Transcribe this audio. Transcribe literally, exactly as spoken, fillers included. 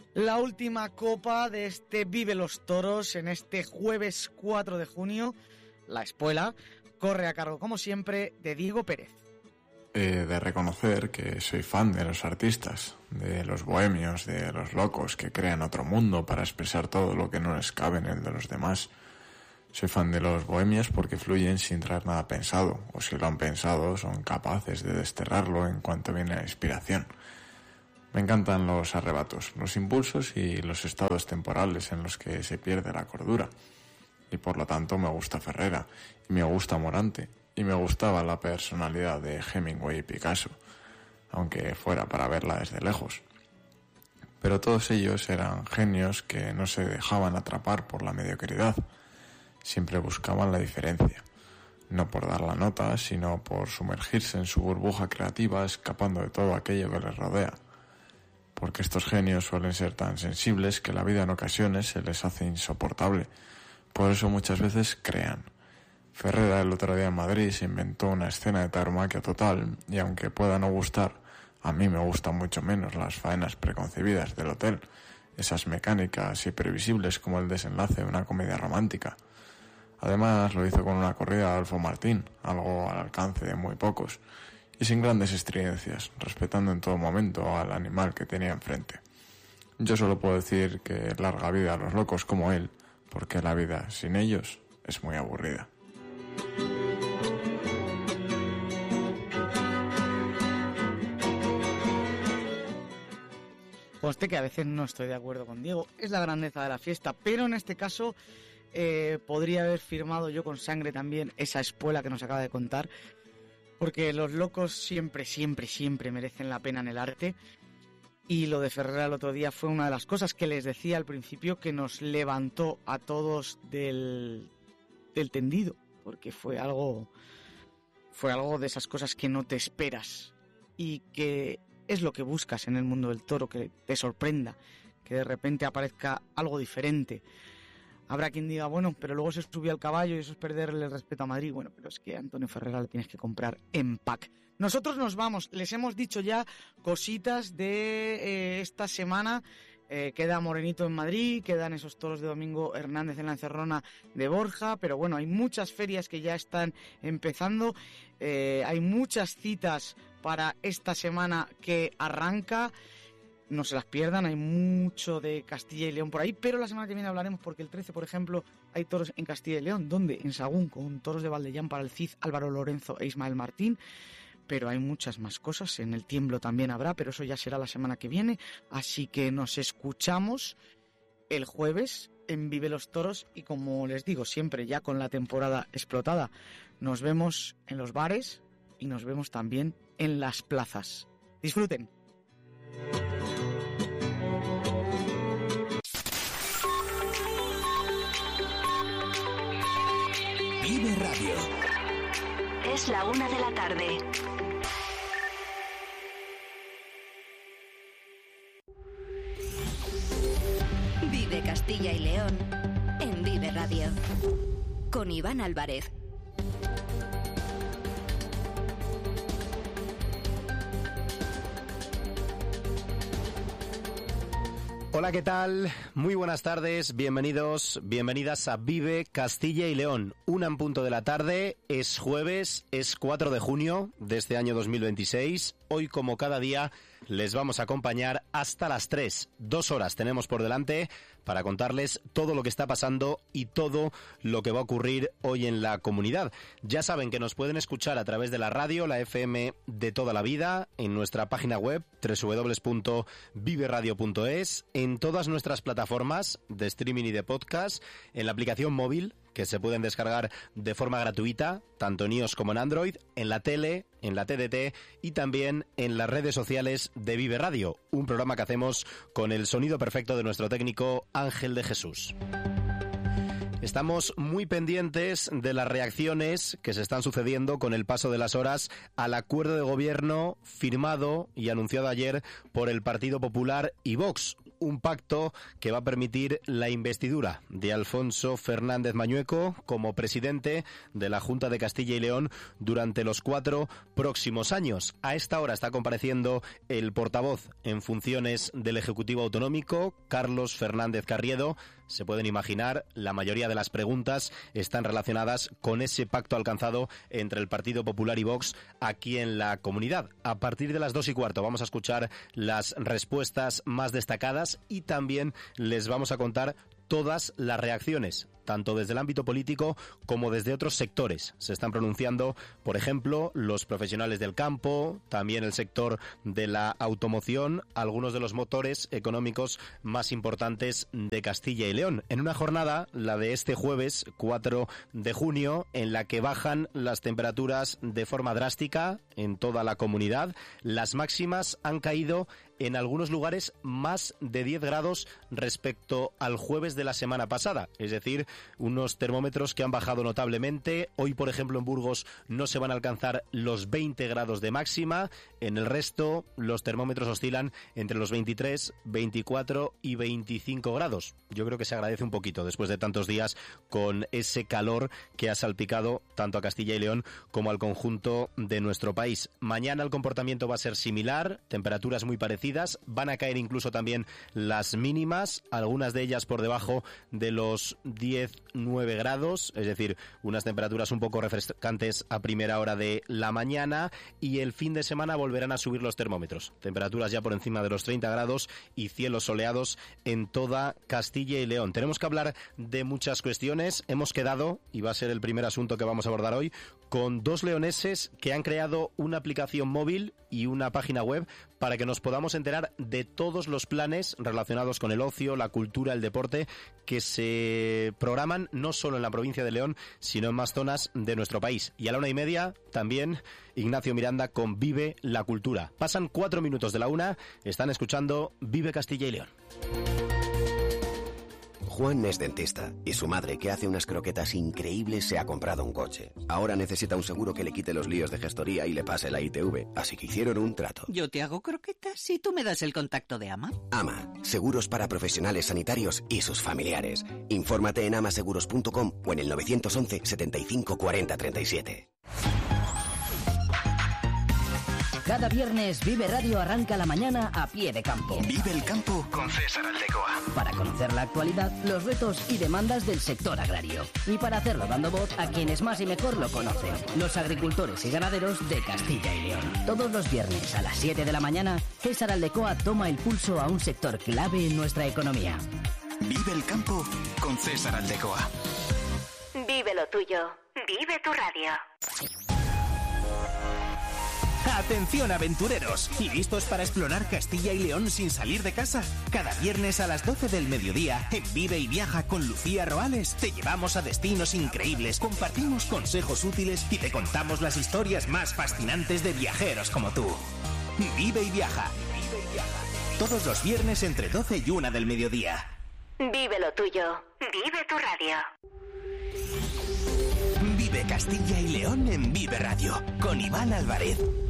La última copa de este Vive los Toros en este jueves cuatro de junio. La espuela corre a cargo, como siempre, de Diego Pérez. Eh, de reconocer que soy fan de los artistas, de los bohemios, de los locos que crean otro mundo para expresar todo lo que no les cabe en el de los demás. Soy fan de los bohemios porque fluyen sin traer nada pensado, o si lo han pensado son capaces de desterrarlo en cuanto viene la inspiración. Me encantan los arrebatos, los impulsos y los estados temporales en los que se pierde la cordura. Y por lo tanto me gusta Ferrera, y me gusta Morante, y me gustaba la personalidad de Hemingway y Picasso, aunque fuera para verla desde lejos. Pero todos ellos eran genios que no se dejaban atrapar por la mediocridad. Siempre buscaban la diferencia, no por dar la nota, sino por sumergirse en su burbuja creativa, escapando de todo aquello que les rodea. Porque estos genios suelen ser tan sensibles que la vida en ocasiones se les hace insoportable. Por eso muchas veces crean. Ferrera el otro día en Madrid se inventó una escena de tauromaquia total, y aunque pueda no gustar, a mí me gustan mucho menos las faenas preconcebidas del hotel, esas mecánicas y previsibles como el desenlace de una comedia romántica. Además lo hizo con una corrida de Adolfo Martín, algo al alcance de muy pocos, y sin grandes estridencias, respetando en todo momento al animal que tenía enfrente. Yo solo puedo decir que larga vida a los locos como él, porque la vida sin ellos es muy aburrida. Conste que a veces no estoy de acuerdo con Diego, es la grandeza de la fiesta, pero en este caso eh, podría haber firmado yo con sangre también esa espuela que nos acaba de contar, porque los locos siempre, siempre, siempre merecen la pena en el arte, y lo de Ferrera el otro día fue una de las cosas que les decía al principio que nos levantó a todos del, del tendido, porque fue algo, fue algo de esas cosas que no te esperas y que es lo que buscas en el mundo del toro, que te sorprenda, que de repente aparezca algo diferente. Habrá quien diga, bueno, pero luego se subió al caballo y eso es perderle el respeto a Madrid. Bueno, pero es que a Antonio Ferrera le tienes que comprar en pack. Nosotros nos vamos, les hemos dicho ya cositas de eh, esta semana. Eh, queda Morenito en Madrid, quedan esos toros de Domingo Hernández en la encerrona de Borja, pero bueno, hay muchas ferias que ya están empezando, eh, hay muchas citas para esta semana que arranca. No se las pierdan, hay mucho de Castilla y León por ahí, pero la semana que viene hablaremos porque el trece, por ejemplo, hay toros en Castilla y León. ¿Dónde? En Sagún, con toros de Valdellán para el Cid, Álvaro Lorenzo e Ismael Martín. Pero hay muchas más cosas, en el Tiemblo también habrá, pero eso ya será la semana que viene. Así que nos escuchamos el jueves en Vive los Toros y, como les digo, siempre ya con la temporada explotada, nos vemos en los bares y nos vemos también en las plazas. Disfruten. Vive Radio. Es la una de la tarde. Vive Castilla y León en Vive Radio. Con Iván Álvarez. Hola, ¿qué tal? Muy buenas tardes, bienvenidos, bienvenidas a Vive Castilla y León. Una en punto de la tarde, es jueves, es cuatro de junio de este año dos mil veintiséis. Hoy, como cada día, les vamos a acompañar hasta las tres. Dos horas tenemos por delante para contarles todo lo que está pasando y todo lo que va a ocurrir hoy en la comunidad. Ya saben que nos pueden escuchar a través de la radio, la F M de toda la vida, en nuestra página web doble u doble u doble u punto vive radio punto es, en todas nuestras plataformas de streaming y de podcast, en la aplicación móvil que se pueden descargar de forma gratuita, tanto en iOS como en Android, en la tele, en la T D T y también en las redes sociales de Vive Radio, un programa que hacemos con el sonido perfecto de nuestro técnico Ángel de Jesús. Estamos muy pendientes de las reacciones que se están sucediendo con el paso de las horas al acuerdo de gobierno firmado y anunciado ayer por el Partido Popular y Vox. un pacto que va a permitir la investidura de Alfonso Fernández Mañueco como presidente de la Junta de Castilla y León durante los cuatro próximos años. A esta hora está compareciendo el portavoz en funciones del Ejecutivo Autonómico, Carlos Fernández Carriedo. Se pueden imaginar, la mayoría de las preguntas están relacionadas con ese pacto alcanzado entre el Partido Popular y Vox aquí en la comunidad. A partir de las dos y cuarto vamos a escuchar las respuestas más destacadas y también les vamos a contar todas las reacciones, tanto desde el ámbito político como desde otros sectores. Se están pronunciando, por ejemplo, los profesionales del campo, también el sector de la automoción, algunos de los motores económicos más importantes de Castilla y León. En una jornada, la de este jueves, cuatro de junio, en la que bajan las temperaturas de forma drástica en toda la comunidad. Las máximas han caído en algunos lugares más de diez grados respecto al jueves de la semana pasada. Es decir, unos termómetros que han bajado notablemente. Hoy, por ejemplo, en Burgos no se van a alcanzar los veinte grados de máxima. En el resto, los termómetros oscilan entre los veintitrés, veinticuatro y veinticinco grados. Yo creo que se agradece un poquito después de tantos días con ese calor que ha salpicado tanto a Castilla y León como al conjunto de nuestro país. Mañana el comportamiento va a ser similar, temperaturas muy parecidas. Van a caer incluso también las mínimas, algunas de ellas por debajo de los diez, nueve grados, es decir, unas temperaturas un poco refrescantes a primera hora de la mañana, y el fin de semana volverán a subir los termómetros. Temperaturas ya por encima de los treinta grados y cielos soleados en toda Castilla y León. Tenemos que hablar de muchas cuestiones. Hemos quedado, y va a ser el primer asunto que vamos a abordar hoy, con dos leoneses que han creado una aplicación móvil y una página web para que nos podamos enterar de todos los planes relacionados con el ocio, la cultura, el deporte, que se programan no solo en la provincia de León, sino en más zonas de nuestro país. Y a la una y media, también Ignacio Miranda con Vive la Cultura. Pasan cuatro minutos de la una, están escuchando Vive Castilla y León. Juan es dentista y su madre, que hace unas croquetas increíbles, se ha comprado un coche. Ahora necesita un seguro que le quite los líos de gestoría y le pase la I T V, así que hicieron un trato. Yo te hago croquetas y tú me das el contacto de Ama. Ama, seguros para profesionales sanitarios y sus familiares. Infórmate en amaseguros punto com o en el nueve once, setenta y cinco, cuarenta, treinta y siete. Cada viernes Vive Radio arranca la mañana a pie de campo. Vive el campo con César Aldecoa. Para conocer la actualidad, los retos y demandas del sector agrario. Y para hacerlo dando voz a quienes más y mejor lo conocen, los agricultores y ganaderos de Castilla y León. Todos los viernes a las siete de la mañana, César Aldecoa toma el pulso a un sector clave en nuestra economía. Vive el campo con César Aldecoa. Vive lo tuyo. Vive tu radio. Atención aventureros, ¿listos para explorar Castilla y León sin salir de casa? Cada viernes a las doce del mediodía, en Vive y Viaja con Lucía Roales, te llevamos a destinos increíbles, compartimos consejos útiles y te contamos las historias más fascinantes de viajeros como tú. Vive y Viaja. Vive y Viaja. Todos los viernes entre doce y una del mediodía. Vive lo tuyo. Vive tu radio. Vive Castilla y León en Vive Radio, con Iván Álvarez.